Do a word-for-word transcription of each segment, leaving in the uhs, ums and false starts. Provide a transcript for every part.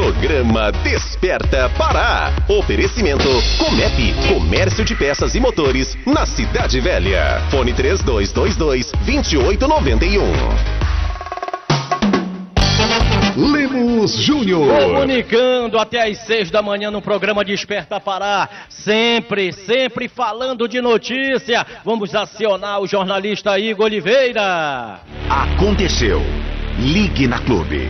Programa Desperta Pará. Oferecimento Comep, Comércio de Peças e Motores, na Cidade Velha. Fone três dois dois dois, dois oito nove um. Lemos Júnior. Comunicando até às seis da manhã no programa Desperta Pará. Sempre, sempre falando de notícia. Vamos acionar o jornalista Igor Oliveira. Aconteceu. Ligue na Clube.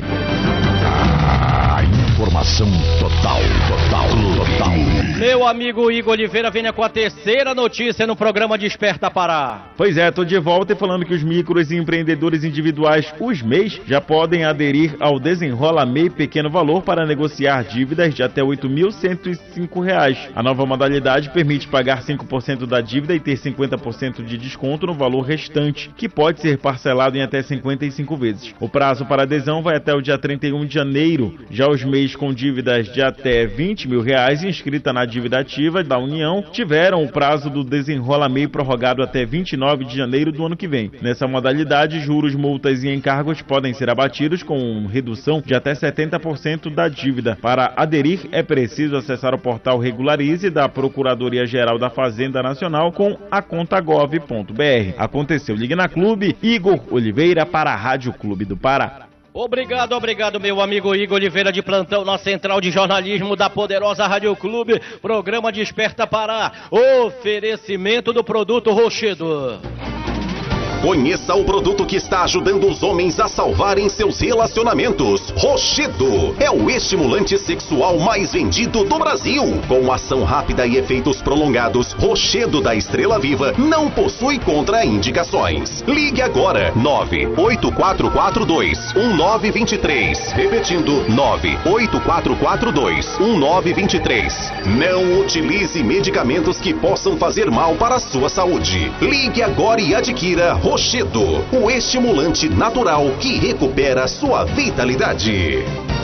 Ah, informação total, total, total. Meu amigo Igor Oliveira, venha com a terceira notícia no programa Desperta Pará. Pois é, tô de volta e falando que os micros e empreendedores individuais, os M E Is, já podem aderir ao Desenrola M E I Pequeno Valor para negociar dívidas de até oito mil cento e cinco reais. A nova modalidade permite pagar cinco por cento da dívida e ter cinquenta por cento de desconto no valor restante, que pode ser parcelado em até cinquenta e cinco vezes. O prazo para adesão vai até o dia trinta e um de janeiro. Já os M E Is com dívidas de até vinte mil reais inscrita na dívida ativa da União tiveram o prazo do Desenrola M E I prorrogado até vinte e nove de janeiro do ano que vem. Nessa modalidade, juros, multas e encargos podem ser abatidos com redução de até setenta por cento da dívida. Para aderir, é preciso acessar o portal Regularize da Procuradoria-Geral da Fazenda Nacional com a conta gov ponto br. Aconteceu. Ligue na Clube. Igor Oliveira para a Rádio Clube do Pará. Obrigado, obrigado, meu amigo Igor Oliveira de plantão na Central de Jornalismo da poderosa Rádio Clube, programa Desperta Pará, oferecimento do produto Rochedo. Conheça o produto que está ajudando os homens a salvarem seus relacionamentos. Rochedo é o estimulante sexual mais vendido do Brasil. Com ação rápida e efeitos prolongados, Rochedo da Estrela Viva não possui contraindicações. Ligue agora, nove oito quatro quatro dois, um nove dois três. Repetindo, nove oito quatro quatro dois, um nove dois três. Não utilize medicamentos que possam fazer mal para a sua saúde. Ligue agora e adquira Rochedo, o estimulante natural que recupera sua vitalidade.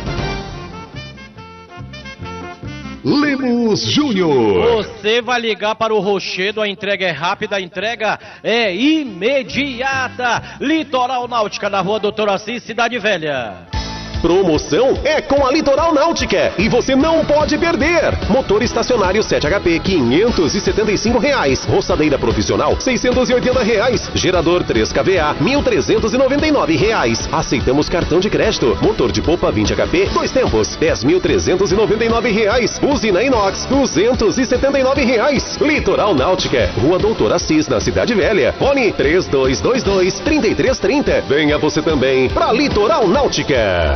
Lemos Júnior. Você vai ligar para o Rochedo, a entrega é rápida, a entrega é imediata. Litoral Náutica, na rua Doutor Assis, Cidade Velha. Promoção é com a Litoral Náutica e você não pode perder. Motor estacionário sete H P quinhentos e setenta e cinco reais, roçadeira profissional seiscentos e oitenta reais, gerador três K V A mil trezentos e noventa e nove reais. Aceitamos cartão de crédito. Motor de polpa vinte H P dois tempos dez mil trezentos e noventa e nove reais. Usina inox duzentos e setenta e nove reais. Litoral Náutica, Rua Doutor Assis, na Cidade Velha. Fone três dois dois dois, três três três zero. Venha você também para Litoral Náutica.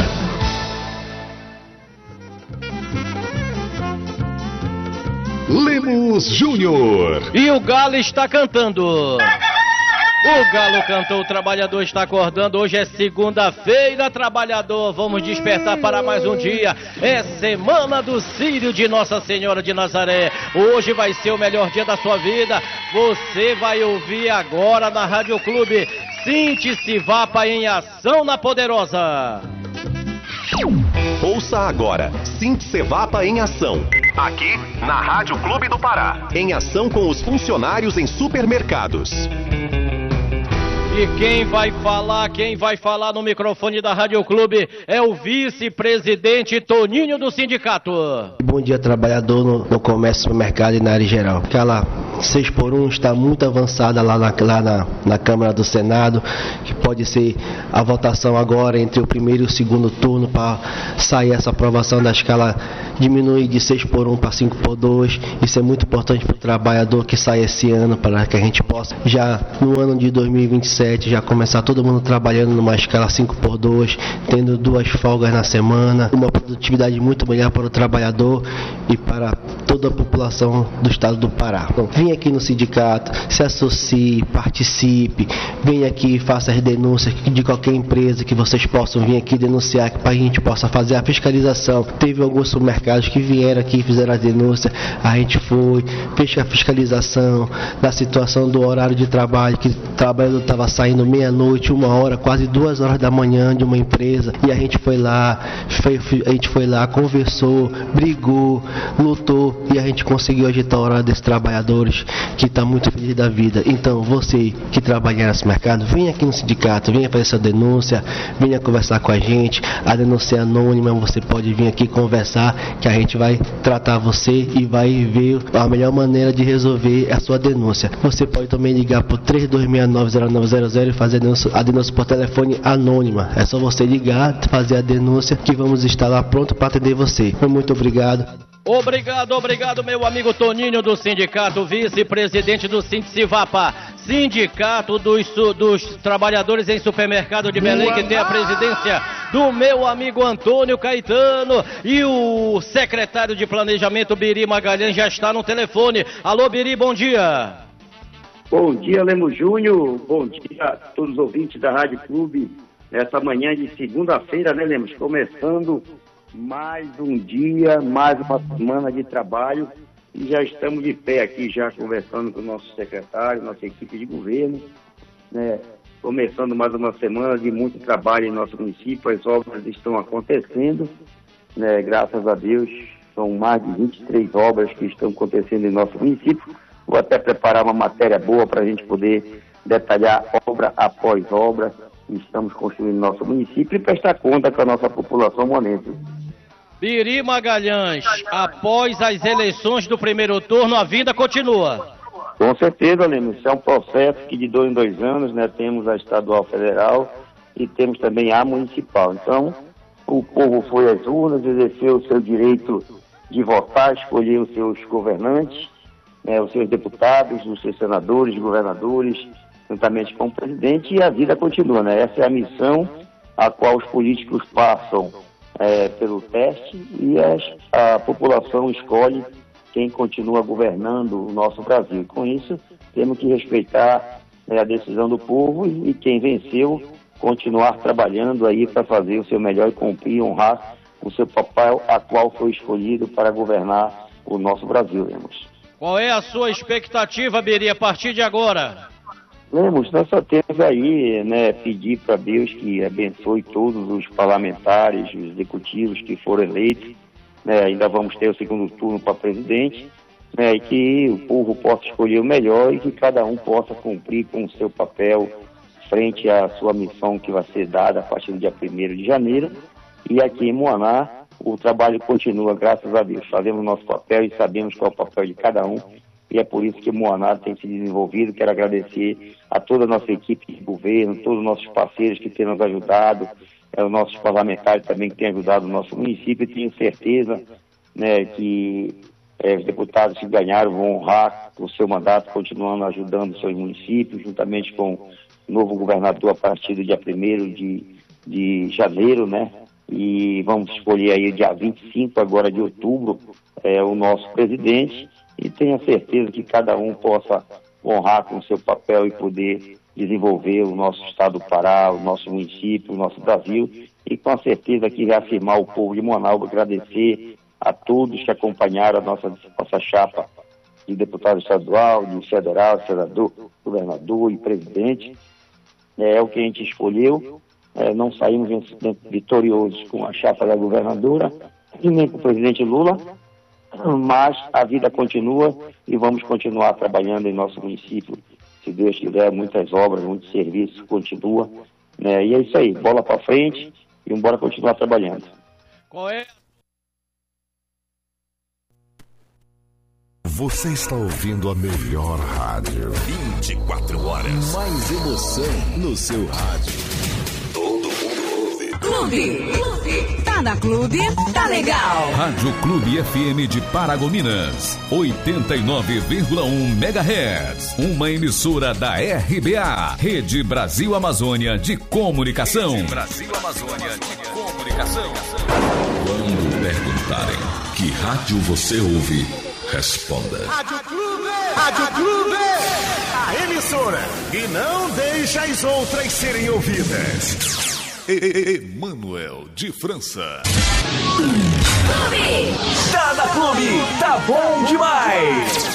Lemos Júnior. E o Galo está cantando. O Galo cantou, o trabalhador está acordando. Hoje é segunda-feira, trabalhador. Vamos despertar para mais um dia. É semana do Círio de Nossa Senhora de Nazaré. Hoje vai ser o melhor dia da sua vida. Você vai ouvir agora na Rádio Clube Cinti Cevapa em ação na Poderosa. Ouça agora, Cinti Cevapa em ação. Aqui na Rádio Clube do Pará. Em ação com os funcionários em supermercados. E quem vai falar, quem vai falar no microfone da Rádio Clube é o vice-presidente Toninho do sindicato. Bom dia, trabalhador no, no comércio, supermercado e na área geral. Aquela seis por um está muito avançada lá, na, lá na, na Câmara do Senado, que pode ser a votação agora entre o primeiro e o segundo turno para sair essa aprovação da escala, diminuir de seis por um para cinco por dois. Isso é muito importante para o trabalhador que sai esse ano, para que a gente possa já no ano de dois mil e vinte e sete já começar todo mundo trabalhando numa escala cinco por dois, tendo duas folgas na semana, uma produtividade muito melhor para o trabalhador e para toda a população do estado do Pará. Então, vem aqui no sindicato, se associe, participe, vem aqui, faça as denúncias de qualquer empresa que vocês possam vir aqui denunciar, para a gente possa fazer a fiscalização. Teve alguns supermercados que vieram aqui e fizeram a denúncia, a gente foi, fez a fiscalização da situação do horário de trabalho, que o trabalhador estava saindo meia-noite, uma hora, quase duas horas da manhã de uma empresa, e a gente foi lá, foi, a gente foi lá, conversou, brigou, lutou, e a gente conseguiu agitar a hora desses trabalhadores. pessoas que estão muito felizes da vida. Então, você que trabalha nesse mercado, venha aqui no sindicato, venha fazer sua denúncia, venha conversar com a gente. A denúncia é anônima, você pode vir aqui conversar, que a gente vai tratar você e vai ver a melhor maneira de resolver a sua denúncia. Você pode também ligar para o três dois seis nove zero nove zero zero e fazer a denúncia, a denúncia por telefone anônima. É só você ligar, fazer a denúncia, que vamos estar lá pronto para atender você. Muito obrigado. Obrigado, obrigado, meu amigo Toninho do sindicato, vice-presidente do Sindicivapa, sindicato dos, dos trabalhadores em supermercado de Belém, que tem a presidência do meu amigo Antônio Caetano, e o secretário de planejamento Biri Magalhães já está no telefone. Alô, Biri, bom dia. Bom dia, Lemos Júnior, bom dia a todos os ouvintes da Rádio Clube, nessa manhã de segunda-feira, né, Lemos, começando mais um dia, mais uma semana de trabalho, e já estamos de pé aqui, já conversando com o nosso secretário, nossa equipe de governo, né? Começando mais uma semana de muito trabalho em nosso município, as obras estão acontecendo, né? Graças a Deus, são mais de vinte e três obras que estão acontecendo em nosso município. Vou até preparar uma matéria boa para a gente poder detalhar obra após obra que estamos construindo no nosso município e prestar conta com a nossa população monense. Biri Magalhães, após as eleições do primeiro turno, a vida continua. Com certeza, Lemos, isso é um processo que de dois em dois anos, né, temos a estadual federal e temos também a municipal. Então, o povo foi às urnas, exerceu o seu direito de votar, escolher os seus governantes, né, os seus deputados, os seus senadores, governadores, juntamente com o presidente, e a vida continua, né? Essa é a missão a qual os políticos passam É, pelo teste, e as, a população escolhe quem continua governando o nosso Brasil. Com isso, temos que respeitar, né, a decisão do povo, e, e quem venceu, continuar trabalhando aí para fazer o seu melhor e cumprir, honrar o seu papel a qual foi escolhido para governar o nosso Brasil, Lemos. Qual é a sua expectativa, Biri, a partir de agora? Lemos, nós só temos aí, né, pedir para Deus que abençoe todos os parlamentares, os executivos que foram eleitos, né, ainda vamos ter o segundo turno para presidente, né, e que o povo possa escolher o melhor e que cada um possa cumprir com o seu papel frente à sua missão que vai ser dada a partir do dia primeiro de janeiro. E aqui em Moaná, o trabalho continua, graças a Deus. Fazemos o nosso papel e sabemos qual é o papel de cada um. E é por isso que o Moaná tem se desenvolvido. Quero agradecer a toda a nossa equipe de governo, todos os nossos parceiros que têm nos ajudado, é, os nossos parlamentares também que têm ajudado o nosso município, e tenho certeza, né, que é, os deputados que ganharam vão honrar o seu mandato, continuando ajudando os seus municípios, juntamente com o novo governador a partir do dia primeiro de, de janeiro, né? E vamos escolher aí dia vinte e cinco agora de outubro é, o nosso presidente. E tenho certeza que cada um possa honrar com o seu papel e poder desenvolver o nosso estado do Pará, o nosso município, o nosso Brasil, e com certeza que reafirmar o povo de Manaus, agradecer a todos que acompanharam a nossa, nossa chapa de deputado estadual, de federal, senador, governador e presidente. É, é o que a gente escolheu, é, não saímos vitoriosos com a chapa da governadora e nem com o presidente Lula, mas a vida continua e vamos continuar trabalhando em nosso município. Se Deus quiser, muitas obras, muitos serviços, continua, né? E é isso aí, bola para frente e bora continuar trabalhando. Qual é? Você está ouvindo a melhor rádio. vinte e quatro horas. Mais emoção no seu rádio. Todo mundo ouve. Clube. Clube. Tá na Clube, tá legal. Rádio Clube F M de Paragominas, oitenta e nove vírgula um megahertz. Uma emissora da R B A, Rede Brasil Amazônia de Comunicação. Rede Brasil Amazônia de Comunicação. Quando perguntarem que rádio você ouve, responda. Rádio Clube! Rádio Clube! A emissora que não deixa as outras serem ouvidas. Emanuel de França. Clube! Tá na Clube! Tá bom demais!